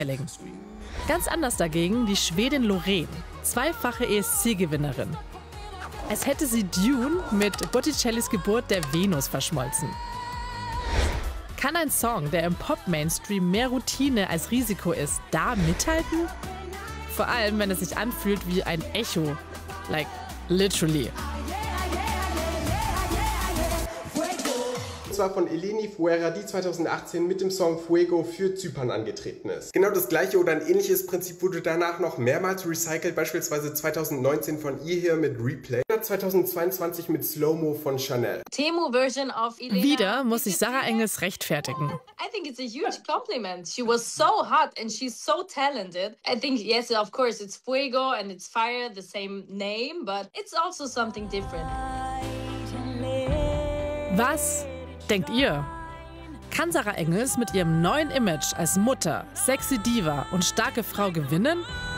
Ganz anders dagegen die Schwedin Loreen, zweifache ESC-Gewinnerin. Als hätte sie Dune mit Botticellis Geburt der Venus verschmolzen. Kann ein Song, der im Pop-Mainstream mehr Routine als Risiko ist, da mithalten? Vor allem, wenn es sich anfühlt wie ein Echo. Like, literally. Und zwar von Eleni Fuera, die 2018 mit dem Song Fuego für Zypern angetreten ist. Genau das gleiche oder ein ähnliches Prinzip wurde danach noch mehrmals recycelt, beispielsweise 2019 von ihr hier mit Replay, 2022 mit Slow-Mo von Chanel. Wieder muss sich Sarah Engels rechtfertigen. I think it's a huge compliment. She was so hot and she's so talented. I think, yes, of course, it's Fuego and it's fire, the same name, but it's also something different. Was denkt ihr? Kann Sarah Engels mit ihrem neuen Image als Mutter, sexy Diva und starke Frau gewinnen?